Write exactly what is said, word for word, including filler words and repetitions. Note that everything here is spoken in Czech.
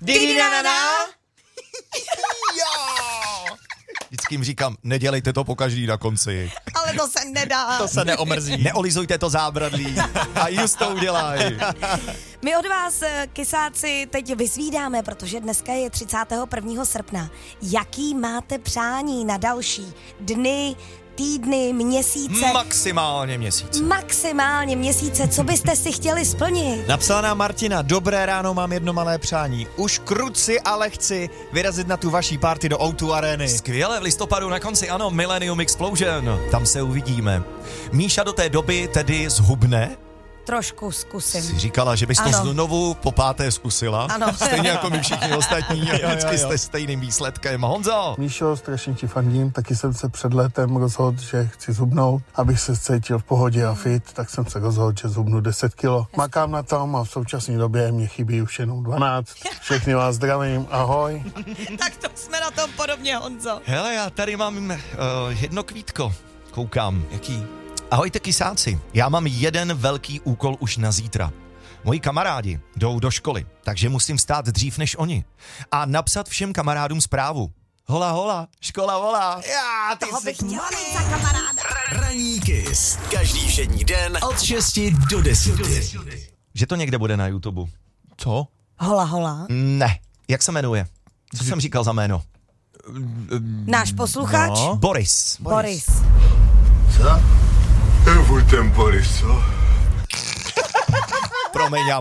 Didinana. Jo! Vždycky jim říkám, nedělejte to pokaždý na konci. Ale to se nedá. To se neomrzí. Neolizujte to zábradlí. A just to udělaj. My od vás, kysáci, teď vyzvídáme, protože dneska je třicátého prvního srpna. Jaký máte přání na další dny, týdny, měsíce? Maximálně měsíc. Maximálně měsíce. Co byste si chtěli splnit? Napsala nám Martina, dobré ráno, mám jedno malé přání. Už kruci, ale chci vyrazit na tu vaší party do ó dva Areny. Skvěle, v listopadu na konci, ano, Millennium Explosion. Tam se uvidíme. Míša do té doby tedy zhubne. Trošku zkusím. Jsi říkala, že bys to Ano. znovu po páté zkusila. Ano. Stejně jako my všichni ostatní. A vždycky jste stejným výsledkem. Honzo. Míšo, strašně ti fandím, taky jsem se před létem rozhodl, že chci zhubnout, abych se cítil v pohodě a fit, tak jsem se rozhodl, že zhubnu deset kilo. Makám na tom a v současné době mě chybí už jenom dvanáct. Všechny vás zdravím, ahoj. Tak to jsme na tom podobně, Honzo. Hele, já tady mám uh, jedno kvítko. Koukám. Jaký? Ahojte kysáci, já mám jeden velký úkol už na zítra. Moji kamarádi jdou do školy, takže musím vstát dřív než oni. A napsat všem kamarádům zprávu. Hola, hola, škola volá. Já, ty Toho jsi... bych chtěla mít za kamaráda. Ranní Kiss. Každý všední den od šesti do deseti. Že to někde bude na YouTube. Co? Hola, hola. Ne. Jak se jmenuje? Co jsem říkal za jméno? Náš posluchač? No. Boris. Boris. Co? Evo ten Boris, co? Promiň, já